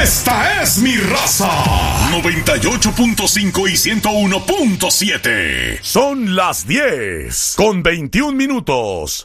Esta es mi raza. 98.5 y 101.7. Son las 10 con 21 minutos.